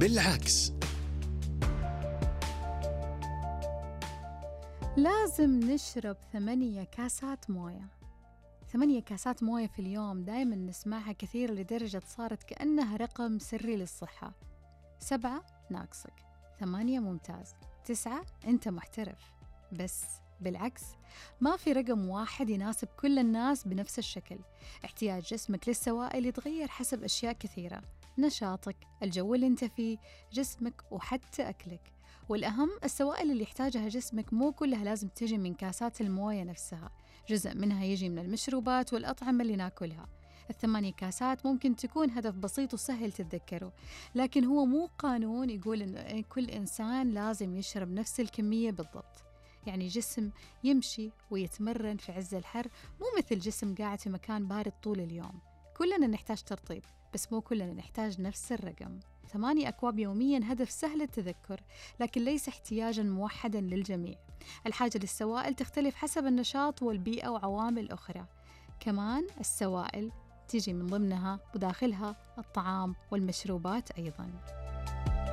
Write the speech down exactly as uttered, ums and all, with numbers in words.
بالعكس. لازم نشرب ثمانية كاسات موية. ثمانية كاسات موية في اليوم دايما نسمعها كثير لدرجة صارت كأنها رقم سري للصحة. سبعة ناقصك، ثمانية ممتاز، تسعة أنت محترف. بس بالعكس، ما في رقم واحد يناسب كل الناس بنفس الشكل. احتياج جسمك للسوائل يتغير حسب أشياء كثيرة: نشاطك، الجو اللي انت فيه، جسمك، وحتى أكلك. والأهم، السوائل اللي يحتاجها جسمك مو كلها لازم تجي من كاسات الموية نفسها، جزء منها يجي من المشروبات والأطعمة اللي ناكلها. الثمانية كاسات ممكن تكون هدف بسيط وسهل تتذكره، لكن هو مو قانون يقول إن كل إنسان لازم يشرب نفس الكمية بالضبط. يعني جسم يمشي ويتمرن في عز الحر مو مثل جسم قاعد في مكان بارد طول اليوم. كلنا نحتاج ترطيب، بس مو كلنا نحتاج نفس الرقم. ثمانية أكواب يومياً هدف سهل التذكر، لكن ليس احتياجاً موحداً للجميع. الحاجة للسوائل تختلف حسب النشاط والبيئة وعوامل أخرى. كمان السوائل تيجي من ضمنها وداخلها الطعام والمشروبات أيضاً.